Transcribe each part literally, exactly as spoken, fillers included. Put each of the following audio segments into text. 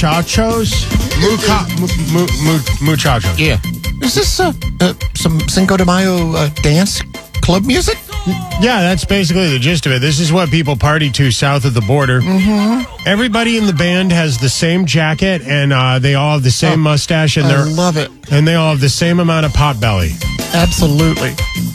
muchachos? Muca- mu- mu- mu- muchachos. Yeah. Is this uh, uh, some Cinco de Mayo uh, dance club music? Yeah, that's basically the gist of it. This is what people party to south of the border. Mm-hmm. Everybody in the band has the same jacket, and uh, they all have the same Oh, mustache, and I they're love it. and they all have the same amount of pot belly. Absolutely.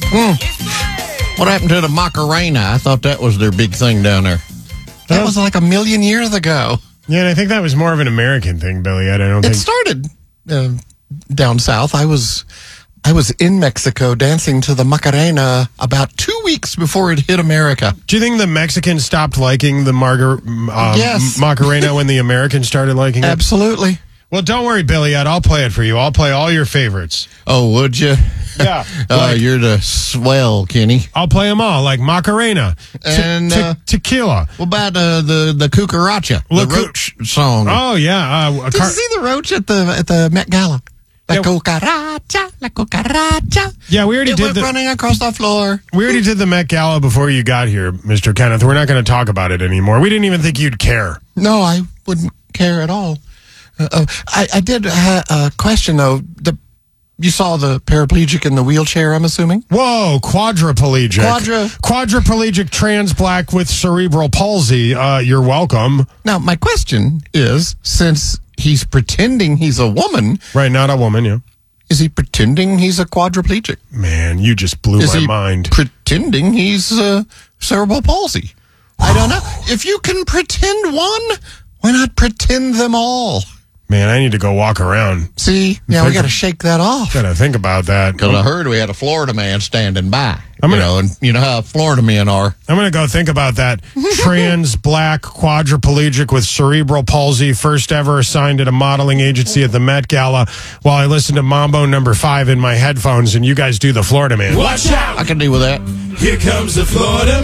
Mm. What happened to the Macarena? I thought that was their big thing down there. That Uh, was like a million years ago. Yeah, and I think that was more of an American thing, Billy. I don't It think. started uh, down south. I was I was in Mexico dancing to the Macarena about two weeks before it hit America. Do you think the Mexicans stopped liking the Margar uh, Yes. Macarena when the Americans started liking it? Absolutely. Well, don't worry, Billy. I'll play it for you. I'll play all your favorites. Oh, would you? Yeah. Uh, Like- you're the swell, Kenny. I'll play them all, like Macarena, te- And, te- uh, tequila. What about uh, the the Cucaracha, the La Cu- Roach song? Oh yeah, uh, a Did car- you see the Roach at the at the Met Gala? La Yeah. cucaracha, la cucaracha. yeah. We already It did went the running across the floor. we already did the Met Gala before you got here, Mister Kenneth. We're not going to talk about it anymore. We didn't even think you'd care. No, I wouldn't care at all. Uh, oh, I, I did ha- a question though. The you saw the paraplegic in the wheelchair, I'm assuming. Whoa, quadriplegic. Quadra- Quadriplegic trans black with cerebral palsy. Uh, you're welcome. Now, my question is, since he's pretending he's a woman, Right, not a woman, yeah. is he pretending he's a quadriplegic? Man, you just blew Is my he mind. pretending he's uh, cerebral palsy? I don't know. If you can pretend one, why not pretend them all? Man, I need to go walk around. See, yeah, we got to shake that off. Gotta think about that. Because I heard we had a Florida man standing by. I'm you gonna- know, and you know how Florida men are. I'm going to go think about that. Trans black quadriplegic with cerebral palsy, first ever assigned at a modeling agency at the Met Gala, while I listen to Mambo number five in my headphones and you guys do the Florida man. Watch out! I can deal with that. Here comes the Florida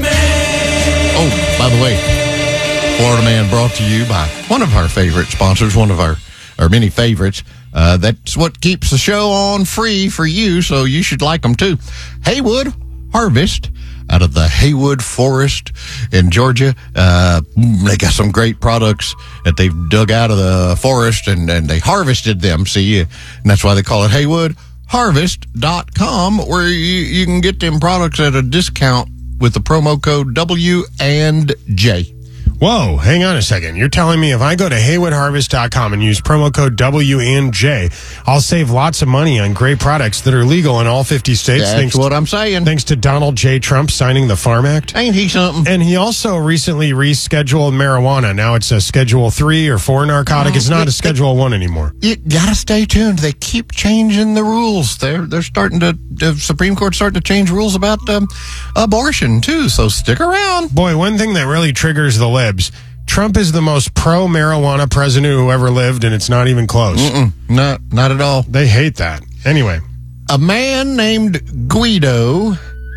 man. Oh, by the way, Florida Man brought to you by one of our favorite sponsors, one of our, our many favorites. Uh, that's what keeps the show on free for you, so you should like them too. Haywood Harvest out of the Haywood Forest in Georgia. Uh, they got some great products that they've dug out of the forest and, and they harvested them. See, and that's why they call it Haywood Harvest dot com, where you, you can get them products at a discount with the promo code W and J. Whoa, hang on a second. You're telling me if I go to haywood harvest dot com and use promo code W and J, I'll save lots of money on great products that are legal in all fifty states. That's thanks, what I'm saying. thanks to Donald J. Trump signing the Farm Act. Ain't he something? And he also recently rescheduled marijuana. Now it's a Schedule three or four narcotic. It's not a Schedule one anymore. You gotta stay tuned. They keep changing the rules. They're they're starting to the Supreme Court's starting to change rules about um, abortion too. So stick around. Boy, one thing that really triggers the libs, Trump is the most pro-marijuana president who ever lived, and it's not even close. Mm-mm, not not at all. They hate that. Anyway, A man named Guido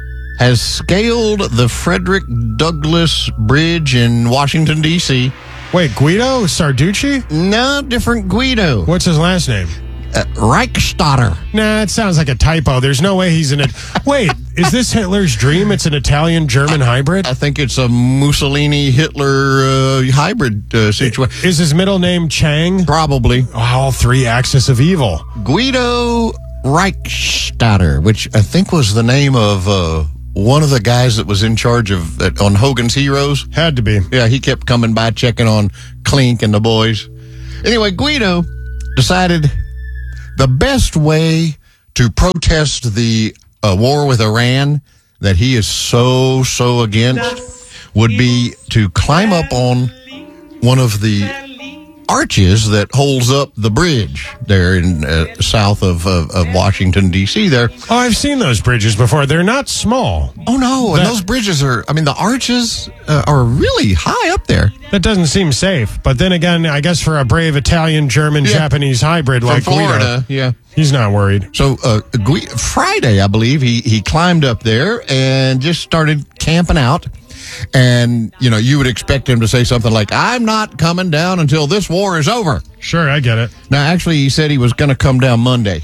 has scaled the Frederick Douglass Bridge in Washington D C. wait, Guido Sarducci? No, different Guido. What's his last name? Uh, Reichstatter. Nah, it sounds like a typo. There's no way he's in it. Wait, is this Hitler's dream? It's an Italian-German hybrid? I think it's a Mussolini Hitler uh, hybrid uh, situation. Is his middle name Chang? Probably. All three axis of evil. Guido Reichstatter, which I think was the name of uh, one of the guys that was in charge of uh, on Hogan's Heroes. Had to be. Yeah, he kept coming by checking on Clink and the boys. Anyway, Guido decided the best way to protest the uh, war with Iran that he is so, so against would be to climb up on one of the arches that holds up the bridge there in uh, south of, of, of Washington, D C there. Oh, I've seen those bridges before. They're not small. Oh, no. That- And those bridges are, I mean, the arches uh, are really high up there. That doesn't seem safe. But then again, I guess for a brave Italian, German, Yeah. Japanese hybrid From like Florida, Guido, yeah. he's not worried. So uh, Gui- Friday, I believe, he, he climbed up there and just started camping out. And, you know, you would expect him to say something like, I'm not coming down until this war is over. Sure, I get it. Now, actually, he said he was going to come down Monday.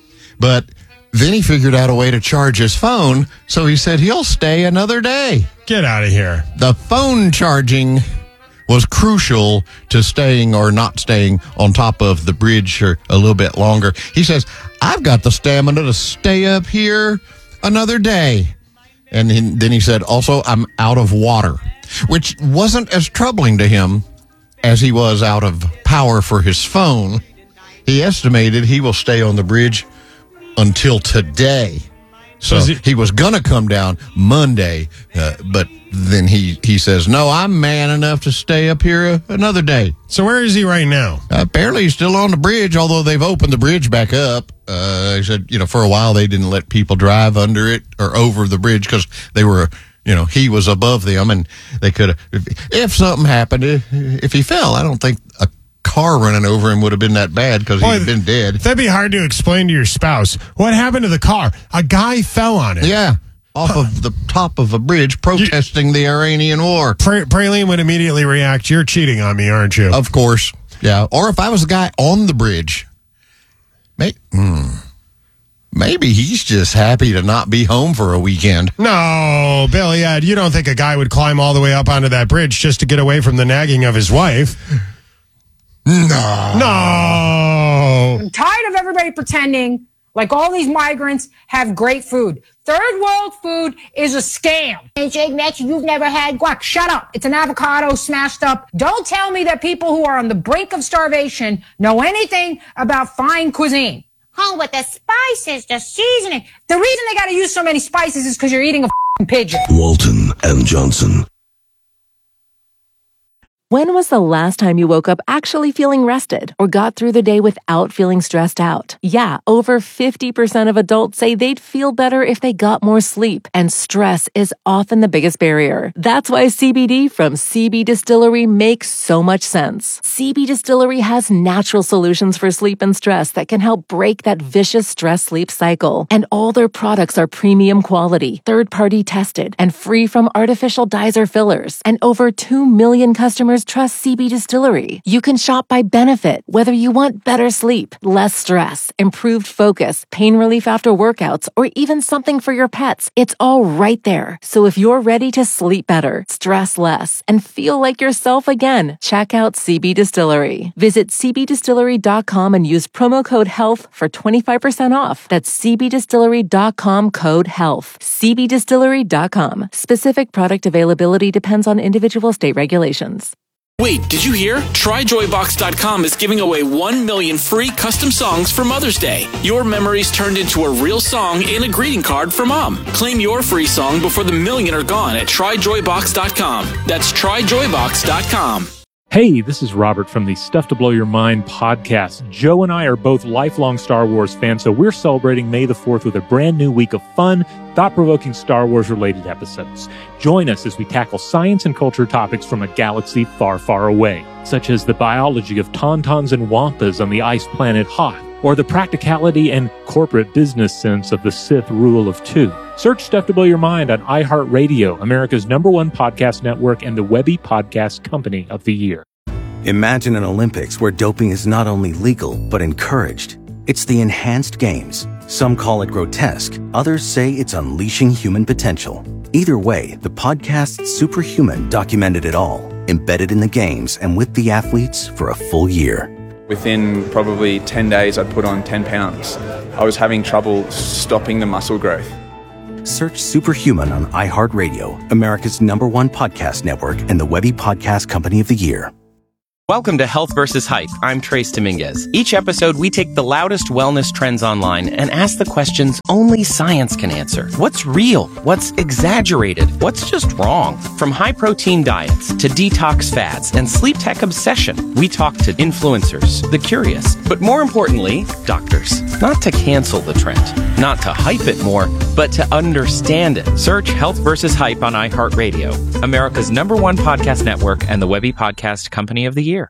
But then he figured out a way to charge his phone. So he said he'll stay another day. Get out of here. The phone charging was crucial to staying or not staying on top of the bridge for a little bit longer. He says, I've got the stamina to stay up here another day. And he, then he said, also, I'm out of water, which wasn't as troubling to him as he was out of power for his phone. He estimated he will stay on the bridge until today. So he, he was going to come down Monday, uh, but then he, he says, no, I'm man enough to stay up here uh, another day. So where is he right now? Uh, apparently he's still on the bridge, although they've opened the bridge back up. Uh, he said, you know, for a while they didn't let people drive under it or over the bridge because they were, you know, he was above them and they could have, if, if something happened, if he fell, I don't think a car running over him would have been that bad because he'd been dead. That'd be hard to explain to your spouse. What happened to the car? A guy fell on it. Yeah, off of the top of a bridge protesting you, the Iranian war. Pra- Praline would immediately react, you're cheating on me, aren't you? Of course, yeah. Or if I was the guy on the bridge, may, hmm, maybe he's just happy to not be home for a weekend. No, Billy Ed, you don't think a guy would climb all the way up onto that bridge just to get away from the nagging of his wife? No. No. I'm tired of everybody pretending like all these migrants have great food. Third world food is a scam. Hey, Jake Metz, you've never had guac. Shut up. It's an avocado smashed up. Don't tell me that people who are on the brink of starvation know anything about fine cuisine. Oh, but the spices, the seasoning. The reason they got to use so many spices is because you're eating a f***ing pigeon. Walton and Johnson. When was the last time you woke up actually feeling rested or got through the day without feeling stressed out? Yeah, over fifty percent of adults say they'd feel better if they got more sleep, and stress is often the biggest barrier. That's why C B D from C B Distillery makes so much sense. C B Distillery has natural solutions for sleep and stress that can help break that vicious stress-sleep cycle. And all their products are premium quality, third-party tested, and free from artificial dyes or fillers. And over two million customers trust C B Distillery. You can shop by benefit, whether you want better sleep, less stress, improved focus, pain relief after workouts, or even something for your pets. It's all right there. So if you're ready to sleep better, stress less, and feel like yourself again, check out C B Distillery. Visit c b distillery dot com and use promo code HEALTH for twenty-five percent off. That's c b distillery dot com code HEALTH. c b distillery dot com. Specific product availability depends on individual state regulations. Wait, did you hear? Try joy box dot com is giving away one million free custom songs for Mother's Day. Your memories turned into a real song and a greeting card for Mom. Claim your free song before the million are gone at try joy box dot com. That's try joy box dot com. Hey, this is Robert from the Stuff to Blow Your Mind podcast. Joe and I are both lifelong Star Wars fans, so we're celebrating May the fourth with a brand new week of fun, thought-provoking Star Wars-related episodes. Join us as we tackle science and culture topics from a galaxy far, far away, such as the biology of tauntauns and wampas on the ice planet Hoth, or the practicality and corporate business sense of the Sith rule of two. Search Stuff to Blow Your Mind on iHeartRadio, America's number one podcast network and the Webby Podcast Company of the Year. Imagine an Olympics where doping is not only legal, but encouraged. It's the Enhanced Games. Some call it grotesque. Others say it's unleashing human potential. Either way, the podcast Superhuman documented it all, embedded in the games and with the athletes for a full year. Within probably ten days, I'd put on ten pounds. I was having trouble stopping the muscle growth. Search Superhuman on iHeartRadio, America's number one podcast network and the Webby Podcast Company of the Year. Welcome to Health versus Hype. I'm Trace Dominguez. Each episode, we take the loudest wellness trends online and ask the questions only science can answer. What's real? What's exaggerated? What's just wrong? From high-protein diets to detox fads and sleep tech obsession, we talk to influencers, the curious, but more importantly, doctors. Not to cancel the trend, not to hype it more, but to understand it. Search Health versus Hype on iHeartRadio, America's number one podcast network and the Webby Podcast Company of the Year.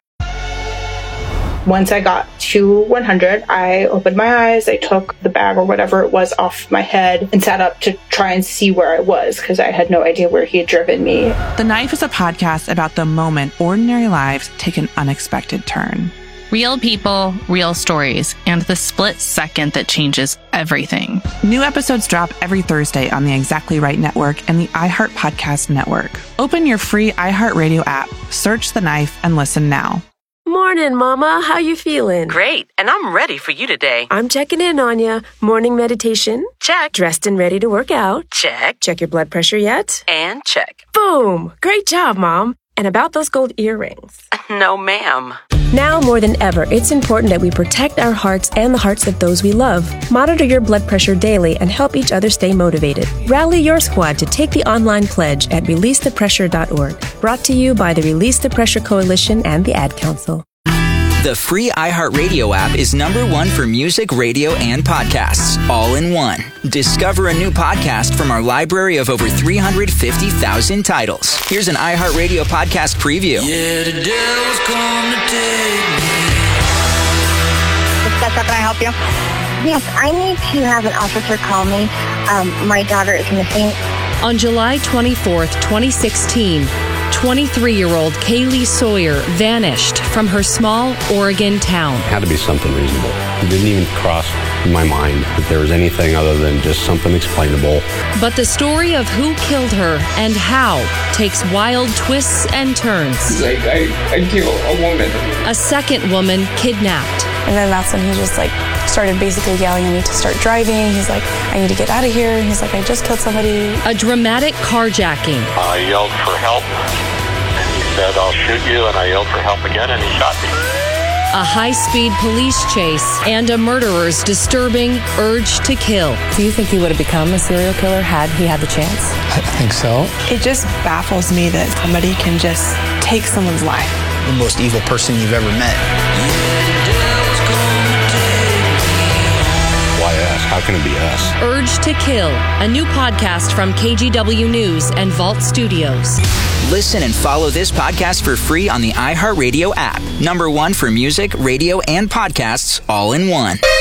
Once I got to one hundred, I opened my eyes, I took the bag or whatever it was off my head and sat up to try and see where I was because I had no idea where he had driven me. The Knife is a podcast about the moment ordinary lives take an unexpected turn. Real people, real stories, and the split second that changes everything. New episodes drop every Thursday on the Exactly Right Network and the iHeart Podcast Network. Open your free iHeartRadio app, search The Knife, and listen now. Morning, Mama. How you feeling? Great, and I'm ready for you today. I'm checking in on you. Morning meditation? Check. Dressed and ready to work out? Check. Check your blood pressure yet? And check. Boom! Great job, Mom. And about those gold earrings? No, ma'am. Now more than ever, it's important that we protect our hearts and the hearts of those we love. Monitor your blood pressure daily and help each other stay motivated. Rally your squad to take the online pledge at release the pressure dot org. Brought to you by the Release the Pressure Coalition and the Ad Council. The free iHeartRadio app is number one for music, radio, and podcasts, all in one. Discover a new podcast from our library of over three hundred fifty thousand titles. Here's an iHeartRadio podcast preview. Yeah, the devil's come to take me. How can I help you? Yes, I need to have an officer call me. Um, my daughter is missing. On July twenty-fourth, twenty sixteen, twenty-three-year-old Kaylee Sawyer vanished from her small Oregon town. It had to be something reasonable. It didn't even cross my mind that there was anything other than just something explainable. But the story of who killed her and how takes wild twists and turns. Like, I, I killed a woman. A second woman kidnapped. And then that's when he just like started basically yelling at me to start driving. He's like, I need to get out of here. He's like, I just killed somebody. A dramatic carjacking. I yelled for help, and he said, I'll shoot you, and I yelled for help again, and he shot me. A high-speed police chase and a murderer's disturbing urge to kill. Do you think he would have become a serial killer had he had the chance? I think so. It just baffles me that somebody can just take someone's life. The most evil person you've ever met. Why us? How can it be us? Urge to Kill, a new podcast from K G W News and Vault Studios. Listen and follow this podcast for free on the iHeartRadio app. Number one for music, radio, and podcasts, all in one.